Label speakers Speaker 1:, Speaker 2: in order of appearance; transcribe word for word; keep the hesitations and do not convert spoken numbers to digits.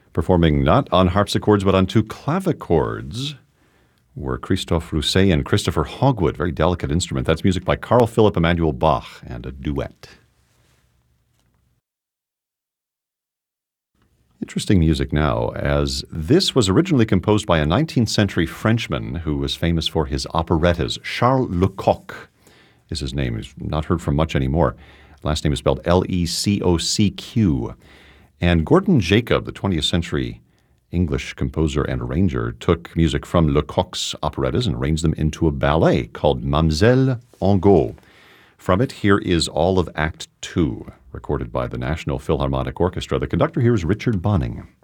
Speaker 1: Performing not on harpsichords but on two clavichords were Christophe Rousset and Christopher Hogwood. Very delicate instrument. That's music by Carl Philipp Emanuel Bach and a duet. Interesting music now, as this was originally composed by a nineteenth century Frenchman who was famous for his operettas. Charles Lecoq is his name. He's not heard from much anymore. Last name is spelled L E C O C Q. And Gordon Jacob, the twentieth century English composer and arranger, took music from Lecoq's operettas and arranged them into a ballet called Mamselle Angot. From it, here is all of Act Two, recorded by the National Philharmonic Orchestra. The conductor here is Richard Bonning.